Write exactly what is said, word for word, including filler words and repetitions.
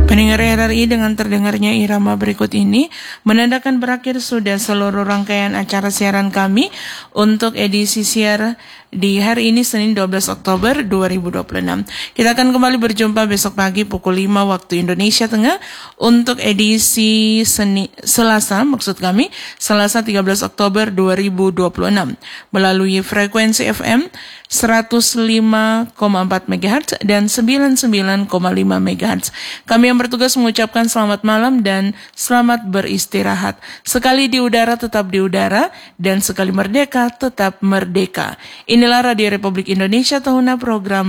Pendengar R R I, dengan terdengarnya irama berikut ini menandakan berakhir sudah seluruh rangkaian acara siaran kami untuk edisi siar di hari ini Senin dua belas Oktober dua ribu dua puluh enam. Kita akan kembali berjumpa besok pagi pukul lima waktu Indonesia Tengah untuk edisi Seni, Selasa, maksud kami Selasa tiga belas Oktober dua ribu dua puluh enam melalui frekuensi F M seratus lima koma empat megahertz dan sembilan puluh sembilan koma lima megahertz. Kami yang bertugas mengucapkan selamat malam dan selamat beristirahat. Sekali di udara tetap di udara, dan sekali merdeka tetap merdeka. Inilah Radio Republik Indonesia Tahuna, program